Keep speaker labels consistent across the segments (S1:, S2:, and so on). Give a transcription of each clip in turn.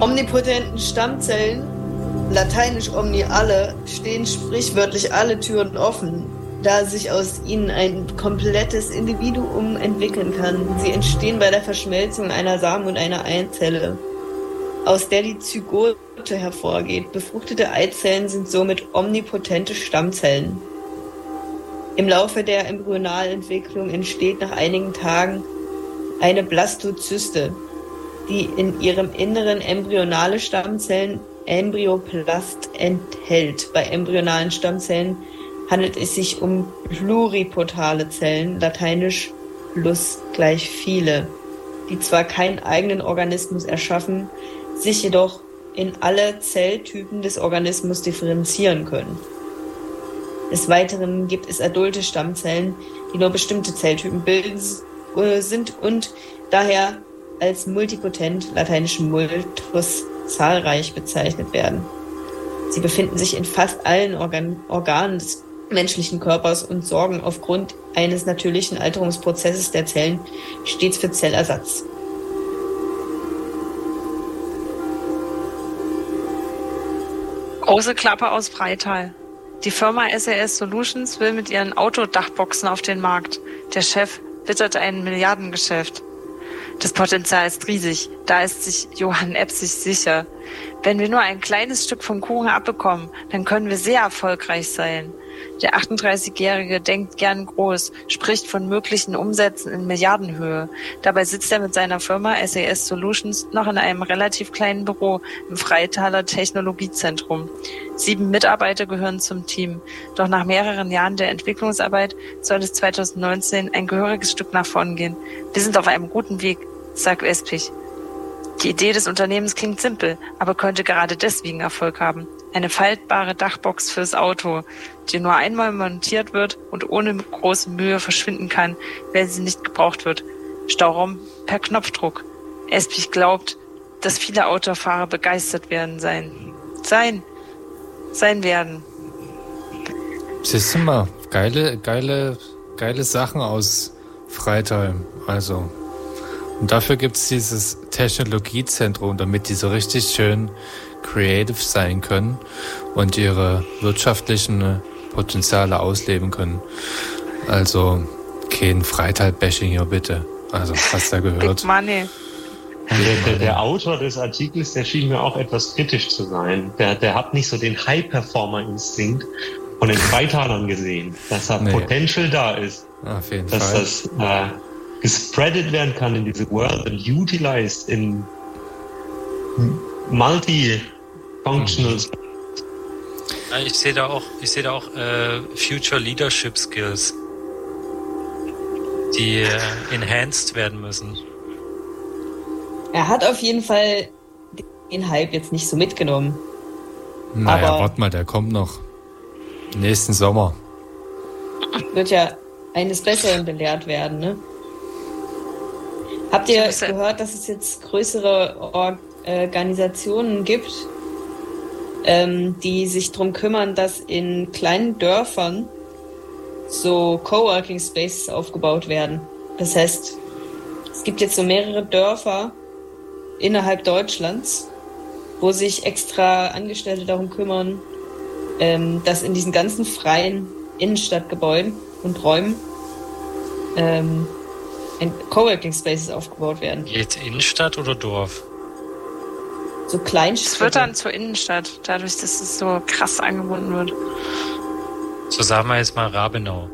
S1: omnipotenten Stammzellen, lateinisch omni alle, stehen sprichwörtlich alle Türen offen, da sich aus ihnen ein komplettes Individuum entwickeln kann. Sie entstehen bei der Verschmelzung einer Samen- und einer Eizelle, aus der die Zygote hervorgeht. Befruchtete Eizellen sind somit omnipotente Stammzellen. Im Laufe der Embryonalentwicklung entsteht nach einigen Tagen eine Blastozyste, die in ihrem Inneren embryonale Stammzellen, Embryoplast, enthält. Bei embryonalen Stammzellen handelt es sich um pluripotale Zellen, lateinisch plus gleich viele, die zwar keinen eigenen Organismus erschaffen, sich jedoch in alle Zelltypen des Organismus differenzieren können. Des Weiteren gibt es adulte Stammzellen, die nur bestimmte Zelltypen bilden sind und daher als multipotent, lateinisch multus, zahlreich bezeichnet werden. Sie befinden sich in fast allen Organen des menschlichen Körpers und sorgen aufgrund eines natürlichen Alterungsprozesses der Zellen stets für Zellersatz.
S2: Große Klappe aus Freital. Die Firma SAS Solutions will mit ihren Autodachboxen auf den Markt. Der Chef wittert ein Milliardengeschäft. Das Potenzial ist riesig, da ist sich Johann Epsig sicher. Wenn wir nur ein kleines Stück vom Kuchen abbekommen, dann können wir sehr erfolgreich sein. Der 38-Jährige denkt gern groß, spricht von möglichen Umsätzen in Milliardenhöhe. Dabei sitzt er mit seiner Firma SAS Solutions noch in einem relativ kleinen Büro im Freitaler Technologiezentrum. 7 Mitarbeiter gehören zum Team. Doch nach mehreren Jahren der Entwicklungsarbeit soll es 2019 ein gehöriges Stück nach vorn gehen. Wir sind auf einem guten Weg, sagt Espich. Die Idee des Unternehmens klingt simpel, aber könnte gerade deswegen Erfolg haben. Eine faltbare Dachbox fürs Auto, die nur einmal montiert wird und ohne große Mühe verschwinden kann, wenn sie nicht gebraucht wird. Stauraum per Knopfdruck. Espich glaubt, dass viele Autofahrer begeistert sein werden.
S3: Siehst du mal, geile Sachen aus Freital. Also. Und dafür gibt es dieses Technologiezentrum, damit die so richtig schön creative sein können und ihre wirtschaftlichen Potenziale ausleben können. Also kein Freital-Bashing hier bitte. Also hast du ja gehört.
S2: Big Money.
S4: Der Autor des Artikels, der schien mir auch etwas kritisch zu sein. Der hat nicht so den High-Performer-Instinkt von den Freitalern gesehen, dass da Potential da ist.
S3: Auf jeden
S4: dass
S3: Fall.
S4: Das gespreadet werden kann in diese World and utilized in multi-functional.
S5: Ja, ich sehe da auch Future Leadership Skills, die enhanced werden müssen.
S1: Er hat auf jeden Fall den Hype jetzt nicht so mitgenommen.
S3: Naja,
S1: aber
S3: warte mal, der kommt noch. Nächsten Sommer.
S1: Wird ja eines Besseren belehrt werden, ne? Habt ihr gehört, dass es jetzt größere Organisationen gibt, die sich darum kümmern, dass in kleinen Dörfern so Coworking Spaces aufgebaut werden? Das heißt, es gibt jetzt so mehrere Dörfer innerhalb Deutschlands, wo sich extra Angestellte darum kümmern, dass in diesen ganzen freien Innenstadtgebäuden und Räumen Coworking Spaces aufgebaut werden.
S5: Jetzt Innenstadt oder Dorf?
S1: So Kleinstädte.
S2: Es wird dann zur Innenstadt, dadurch, dass es so krass angebunden wird.
S5: So sagen wir jetzt mal Rabenau.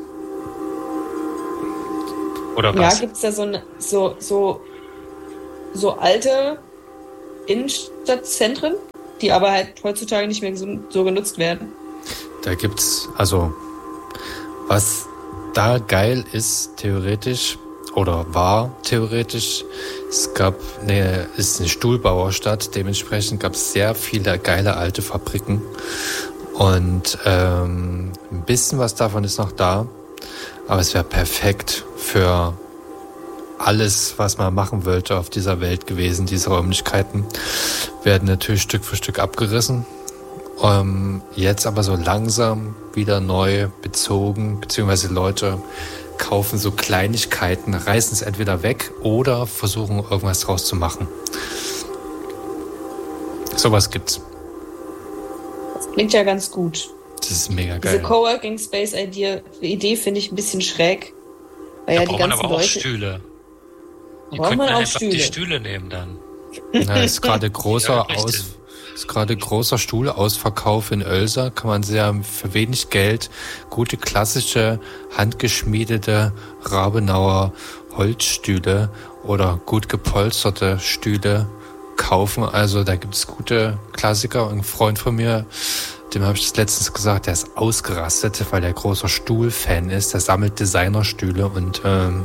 S5: Oder was?
S1: Ja, gibt's da so alte Innenstadtzentren, die aber halt heutzutage nicht mehr so genutzt werden.
S3: Da gibt's, also, was da geil ist, theoretisch, oder war theoretisch, ist eine Stuhlbauerstadt, dementsprechend gab es sehr viele geile alte Fabriken und ein bisschen was davon ist noch da, aber es wäre perfekt für alles, was man machen wollte auf dieser Welt gewesen. Diese Räumlichkeiten werden natürlich Stück für Stück abgerissen. Jetzt aber so langsam wieder neu bezogen, beziehungsweise Leute kaufen so Kleinigkeiten, reißen es entweder weg oder versuchen irgendwas draus zu machen. Sowas gibt's.
S1: Das klingt ja ganz gut.
S3: Das ist mega geil.
S1: Diese Coworking Space Idee finde ich ein bisschen schräg. Weil
S5: Da
S1: ja die
S5: braucht man
S1: ganzen
S5: aber auch
S1: Leute.
S5: Stühle. Die
S1: Braucht
S5: könnten
S1: man auch
S5: einfach die
S1: Stühle?
S5: Stühle nehmen dann.
S3: Ja, ist gerade großer
S5: Ja, richtig.
S3: großer Stuhlausverkauf in Oelsa. Kann man sehr für wenig Geld gute klassische handgeschmiedete Rabenauer Holzstühle oder gut gepolsterte Stühle kaufen. Also da gibt es gute Klassiker. Ein Freund von mir, dem habe ich das letztens gesagt, der ist ausgerastet, weil der großer Stuhl-Fan ist. Der sammelt Designerstühle und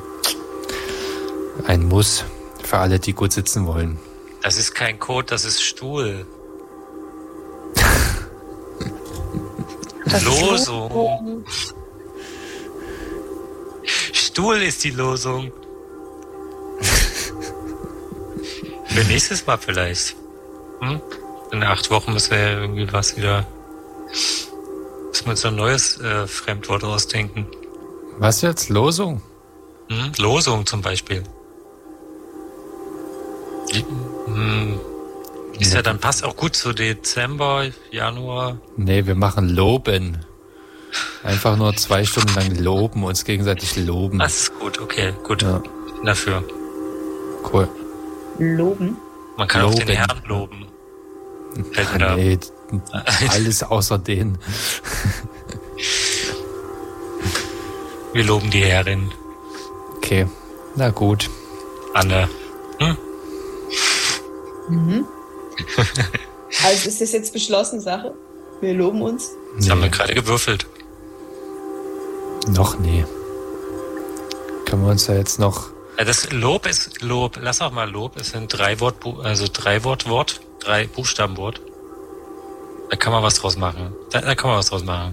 S3: ein Muss für alle, die gut sitzen wollen.
S5: Das ist kein Code, das ist Stuhl. Losung. Stuhl ist die Losung. Für nächstes Mal vielleicht. In 8 Wochen müssen wir ja irgendwie müssen wir uns ein neues Fremdwort ausdenken.
S3: Was jetzt? Losung?
S5: Losung zum Beispiel. Ist ja dann passt auch gut zu Dezember, Januar.
S3: Nee, wir machen Loben. Einfach nur 2 Stunden lang loben, uns gegenseitig loben.
S5: Das ist gut, okay, gut.
S3: Ja.
S5: Dafür.
S3: Cool.
S1: Loben.
S5: Man kann auch den
S3: Loben.
S5: Herrn loben. Fällt mir da.
S3: Nee, alles außer den.
S5: Wir loben die Herrin.
S3: Okay, na gut.
S5: Anne.
S1: Also ist das jetzt beschlossene Sache? Wir loben uns.
S5: Das haben wir gerade gewürfelt.
S3: Noch nie. Können wir uns da jetzt noch...
S5: Ja, das Lob ist Lob. Lass auch mal Lob. Es sind 3 Buchstabenwort. Da kann man was draus machen. Da kann man was draus machen.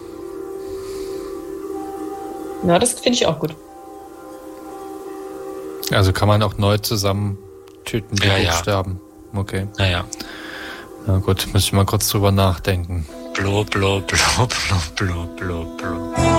S1: Ja, das finde ich auch gut.
S3: Also kann man auch neu zusammentüten, die Buchstaben. Okay.
S5: Naja.
S3: Na gut, muss ich mal kurz drüber nachdenken.
S5: Blob, blob, blob, blob, blob, blob, blob.